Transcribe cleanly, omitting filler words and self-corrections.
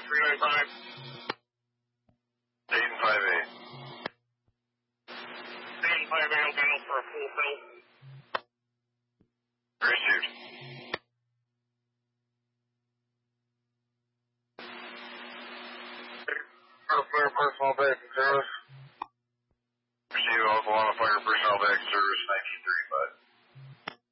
395. Dayton 5A. Dayton 5A will be out for a full fill. Received. Fire personal base and service. Receive Oklahoma Fire